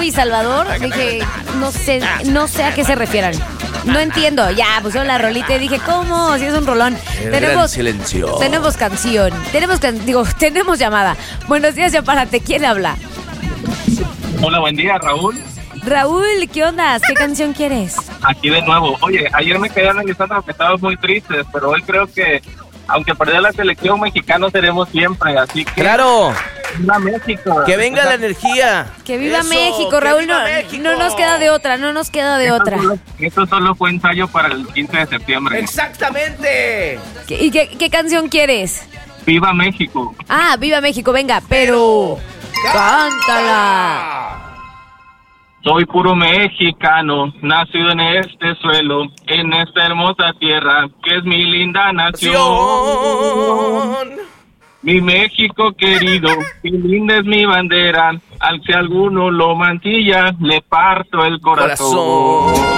y Salvador, dije, no sé a qué se refieran. No entiendo. Ya, pusieron la rolita y dije, ¿cómo? Si es un rolón. Gran silencio. Tenemos canción. Tenemos llamada. Buenos días, Yapárate. ¿Quién habla? Hola, buen día, Raúl. Raúl, ¿qué onda? ¿Qué canción quieres? Aquí de nuevo. Oye, ayer me quedé analizando que estábamos muy tristes, pero hoy creo que, aunque perdió la selección, mexicanos seremos siempre, así que... ¡Claro! ¡Viva México! ¡Que venga la energía! ¡Que viva Eso, México, que Raúl! viva No, México. no nos queda de otra, no nos queda de otra. Esto solo fue ensayo para el 15 de septiembre. ¡Exactamente! ¿Y qué canción quieres? ¡Viva México! Ah, viva México, venga, pero... ¡Cántala! Soy puro mexicano, nacido en este suelo, en esta hermosa tierra, que es mi linda nación. Mi México querido, qué linda es mi bandera, al que alguno lo mantilla, le parto el corazón.